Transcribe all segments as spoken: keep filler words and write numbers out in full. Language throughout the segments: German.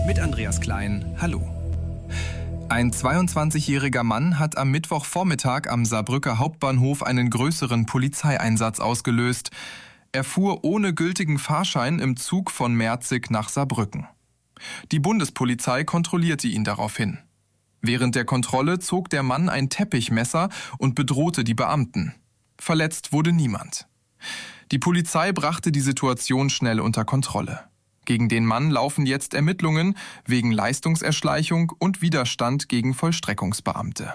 Mit Andreas Klein, hallo. Ein zweiundzwanzigjähriger Mann hat am Mittwochvormittag am Saarbrücker Hauptbahnhof einen größeren Polizeieinsatz ausgelöst. Er fuhr ohne gültigen Fahrschein im Zug von Merzig nach Saarbrücken. Die Bundespolizei kontrollierte ihn daraufhin. Während der Kontrolle zog der Mann ein Teppichmesser und bedrohte die Beamten. Verletzt wurde niemand. Die Polizei brachte die Situation schnell unter Kontrolle. Gegen den Mann laufen jetzt Ermittlungen wegen Leistungserschleichung und Widerstand gegen Vollstreckungsbeamte.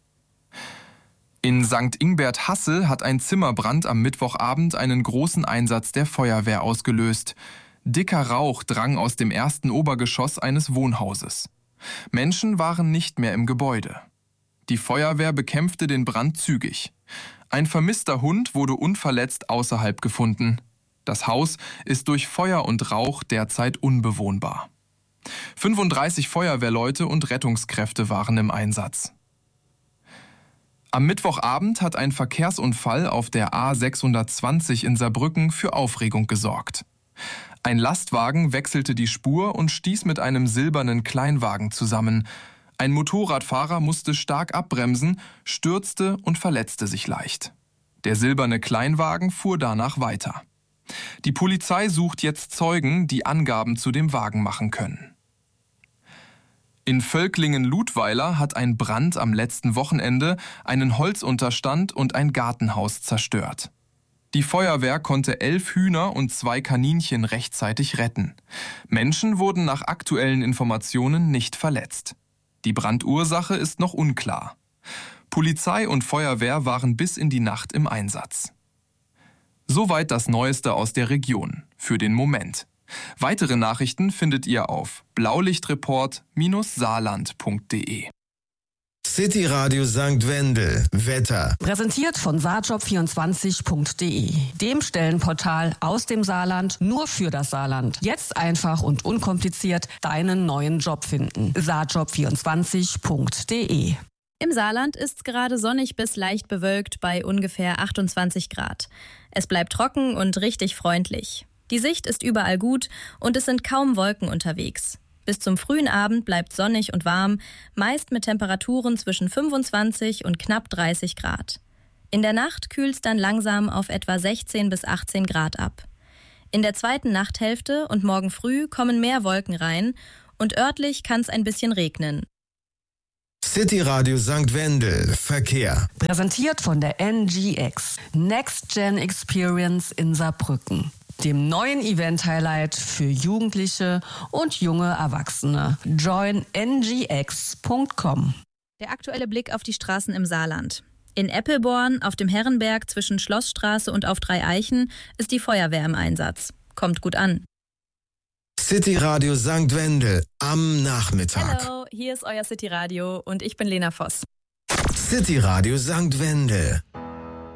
In Sankt Ingbert-Hassel hat ein Zimmerbrand am Mittwochabend einen großen Einsatz der Feuerwehr ausgelöst. Dicker Rauch drang aus dem ersten Obergeschoss eines Wohnhauses. Menschen waren nicht mehr im Gebäude. Die Feuerwehr bekämpfte den Brand zügig. Ein vermisster Hund wurde unverletzt außerhalb gefunden. Das Haus ist durch Feuer und Rauch derzeit unbewohnbar. fünfunddreißig Feuerwehrleute und Rettungskräfte waren im Einsatz. Am Mittwochabend hat ein Verkehrsunfall auf der A sechshundertzwanzig in Saarbrücken für Aufregung gesorgt. Ein Lastwagen wechselte die Spur und stieß mit einem silbernen Kleinwagen zusammen. Ein Motorradfahrer musste stark abbremsen, stürzte und verletzte sich leicht. Der silberne Kleinwagen fuhr danach weiter. Die Polizei sucht jetzt Zeugen, die Angaben zu dem Wagen machen können. In Völklingen-Ludweiler hat ein Brand am letzten Wochenende einen Holzunterstand und ein Gartenhaus zerstört. Die Feuerwehr konnte elf Hühner und zwei Kaninchen rechtzeitig retten. Menschen wurden nach aktuellen Informationen nicht verletzt. Die Brandursache ist noch unklar. Polizei und Feuerwehr waren bis in die Nacht im Einsatz. Soweit das Neueste aus der Region, für den Moment. Weitere Nachrichten findet ihr auf blaulichtreport Bindestrich saarland punkt de. City Radio Sankt Wendel, Wetter. Präsentiert von saarjob vierundzwanzig punkt de, dem Stellenportal aus dem Saarland nur für das Saarland. Jetzt einfach und unkompliziert deinen neuen Job finden. saarjob vierundzwanzig punkt de. Im Saarland ist es gerade sonnig bis leicht bewölkt bei ungefähr achtundzwanzig Grad. Es bleibt trocken und richtig freundlich. Die Sicht ist überall gut und es sind kaum Wolken unterwegs. Bis zum frühen Abend bleibt sonnig und warm, meist mit Temperaturen zwischen fünfundzwanzig und knapp dreißig Grad. In der Nacht kühlt es dann langsam auf etwa sechzehn bis achtzehn Grad ab. In der zweiten Nachthälfte und morgen früh kommen mehr Wolken rein und örtlich kann es ein bisschen regnen. City Radio Sankt Wendel, Verkehr. Präsentiert von der N G X, Next Gen Experience in Saarbrücken, dem neuen Event-Highlight für Jugendliche und junge Erwachsene. join n g x punkt com. Der aktuelle Blick auf die Straßen im Saarland. In Eppelborn, auf dem Herrenberg zwischen Schlossstraße und auf Dreieichen ist die Feuerwehr im Einsatz. Kommt gut an. City Radio Sankt Wendel am Nachmittag. Hallo, hier ist euer City Radio und ich bin Lena Voss. City Radio Sankt Wendel.